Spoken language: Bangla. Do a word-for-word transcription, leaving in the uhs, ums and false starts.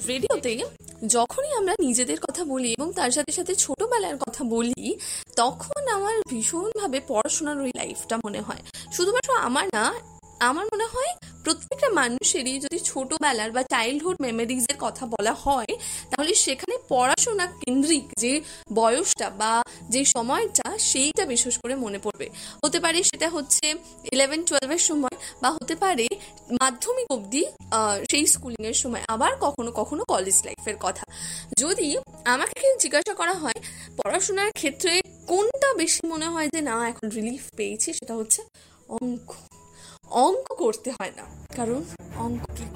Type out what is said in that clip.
রেডিওতে যখনই আমরা নিজেদের কথা বলি এবং তার সাথে সাথে ছোটবেলার কথা বলি, তখন আমার ভীষণভাবে পড়াশোনার ওই লাইফটা মনে হয়। শুধুমাত্র আমার না, আমার মনে হয় প্রত্যেকটা মানুষেরই যদি ছোটবেলার বা চাইল্ডহুড মেমোরিজের কথা বলা হয়, তাহলে সেখানে পড়াশোনা কেন্দ্রিক যে বয়সটা বা যে সময়টা, সেইটা বিশেষ করে মনে পড়বে। হতে পারে সেটা হচ্ছে ইলেভেন টুয়েলভের সময়, বা হতে পারে মাধ্যমিক অবধি সেই স্কুলিং এর সময়, আবার কখনো কখনো কলেজ লাইফের কথা। যদি আমাকে কেউ জিজ্ঞাসা করা হয় পড়াশোনার ক্ষেত্রে কোনটা বেশি মনে হয় যে না এখন রিলিফ পেয়েছি, সেটা হচ্ছে অঙ্ক। অঙ্ক করতে হয় না, কারণ অঙ্ক কি